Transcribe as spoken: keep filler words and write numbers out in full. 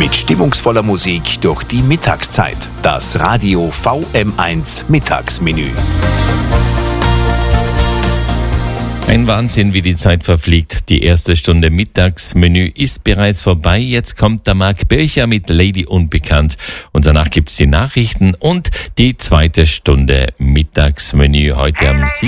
Mit stimmungsvoller Musik durch die Mittagszeit. Das Radio V M eins Mittagsmenü. Ein Wahnsinn, wie die Zeit verfliegt. Die erste Stunde Mittagsmenü ist bereits vorbei. Jetzt kommt der Marc Bircher mit Lady Unbekannt. Und danach gibt's die Nachrichten und die zweite Stunde Mittagsmenü heute am